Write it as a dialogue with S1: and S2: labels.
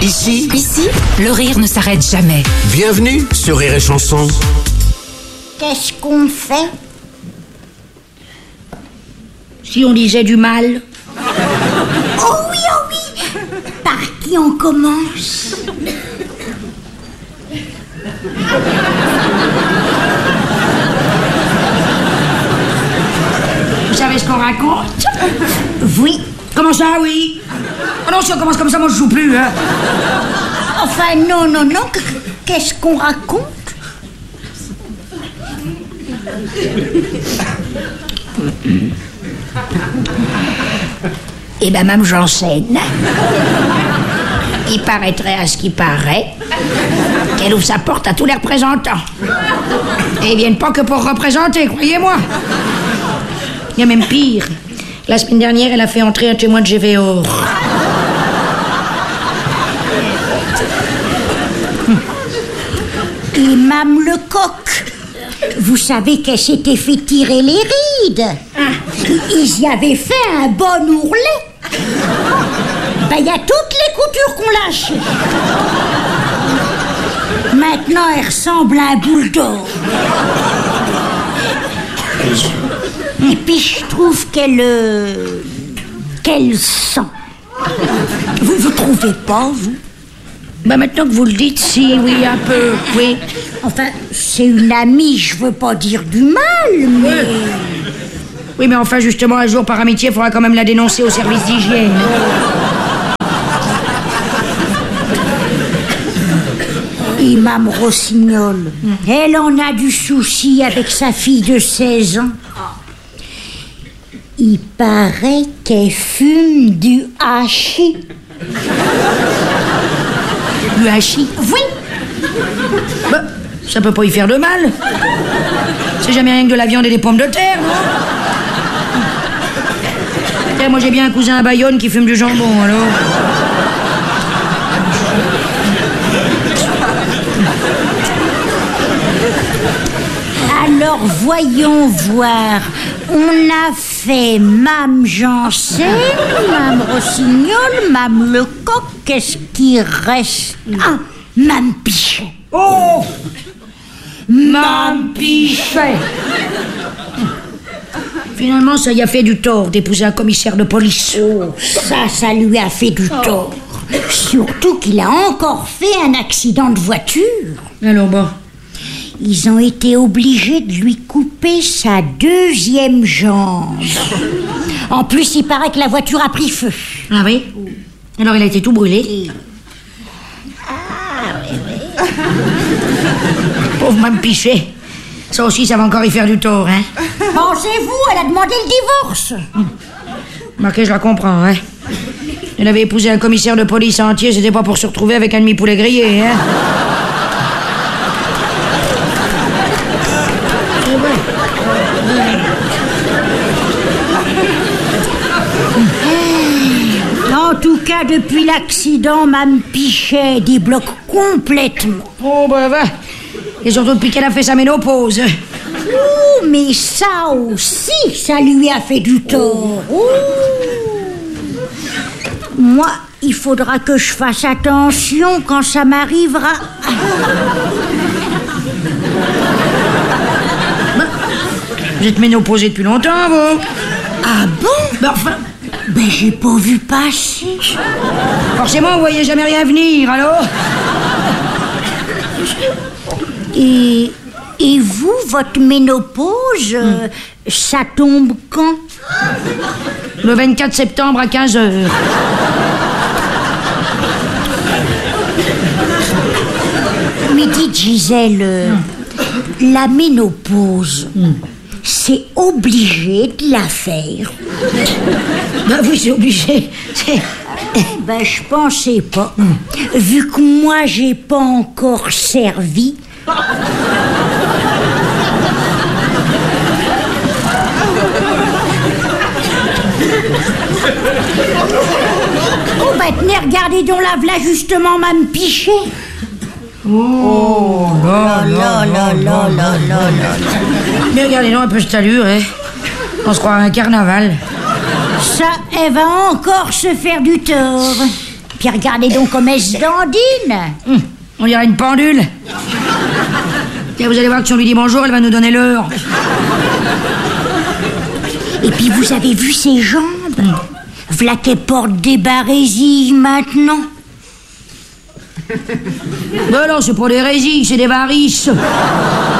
S1: Ici,
S2: le rire ne s'arrête jamais.
S1: Bienvenue sur Rire et Chanson.
S3: Qu'est-ce qu'on fait
S4: si on disait du mal?
S3: Oh oui, par qui on commence?
S4: Vous savez ce qu'on raconte?
S3: Oui.
S4: Comment ça, oui? Oh non, si on commence comme ça, moi je joue plus, hein.
S3: Enfin, non. Qu'est-ce qu'on raconte?
S4: Eh ben, Mme Janssen, il paraîtrait à ce qui paraît qu'elle ouvre sa porte à tous les représentants. Et ils viennent pas que pour représenter, croyez-moi. Il y a même pire. La semaine dernière, elle a fait entrer un témoin de GVO.
S3: Et Mme Lecoq, vous savez qu'elle s'était fait tirer les rides. Ils y avaient fait un bon ourlet. Ben, il y a toutes les coutures qu'on lâche. Maintenant, elle ressemble à un bulldog. Et puis, je trouve qu'elle sent. Vous trouvez pas, vous?
S4: Ben, maintenant que vous le dites, si, oui, un peu, oui.
S3: Enfin, c'est une amie, je veux pas dire du mal, mais...
S4: Oui, mais enfin, justement, un jour, par amitié, il faudra quand même la dénoncer au service d'hygiène.
S3: Et Mme Rossignol, elle en a du souci avec sa fille de 16 ans. Il paraît qu'elle fume du hachis.
S4: Du hachis?
S3: Oui.
S4: Ben, ça peut pas y faire de mal. C'est jamais rien que de la viande et des pommes de terre, non? Moi, j'ai bien un cousin à Bayonne qui fume du jambon, alors.
S3: Alors, voyons voir. On a fait Mme Janssen, Mme Rossignol, Mme Lecoq. Qu'est-ce qui reste? Ah, Mme Pichet.
S4: Oh! Mme Pichet! Finalement, ça y a fait du tort d'épouser un commissaire de police.
S3: Oh, ça lui a fait du tort. Surtout qu'il a encore fait un accident de voiture.
S4: Alors bon.
S3: Ils ont été obligés de lui couper sa 2e jambe. En plus, il paraît que la voiture a pris feu.
S4: Ah oui? Alors il a été tout brûlé.
S3: Ah oui.
S4: Pauvre Mme Pichet. Ça aussi, ça va encore y faire du tort, hein?
S3: Pensez-vous, elle a demandé le divorce.
S4: Marqué, je la comprends, hein? Elle avait épousé un commissaire de police entier, c'était pas pour se retrouver avec un demi-poulet grillé, hein?
S3: En tout cas, depuis l'accident, Mme Pichet débloque complètement.
S4: Oh, bah, va. Et surtout depuis qu'elle a fait sa ménopause.
S3: Ouh, mais ça aussi, ça lui a fait du tort. Ouh. Moi, il faudra que je fasse attention quand ça m'arrivera.
S4: Vous êtes ménopausée depuis longtemps, vous?
S3: Ah bon?
S4: Ben, enfin...
S3: Ben, j'ai pas vu passer.
S4: Forcément, vous voyez jamais rien venir, alors?
S3: Et vous, votre ménopause, ça tombe quand?
S4: Le 24 septembre à 15h.
S3: Mais dites, Gisèle, la ménopause, c'est obligé de la faire.
S4: Ben oui, c'est obligé.
S3: Ben, je pensais pas. Vu que moi, j'ai pas encore servi. Oh, ben, tenez, regardez donc là justement, Mme Pichet.
S4: Oh là là là là là là. Mais regardez donc un peu cette allure, hein. On se croit à un carnaval.
S3: Ça, elle va encore se faire du tort. Puis regardez donc comme elle se dandine.
S4: On dirait une pendule. Tiens, vous allez voir que si on lui dit bonjour, elle va nous donner l'heure.
S3: Et puis vous avez vu ses jambes? V'là qu'elle porte des barésilles maintenant.
S4: Ben non, c'est pas des résilles, c'est des varices.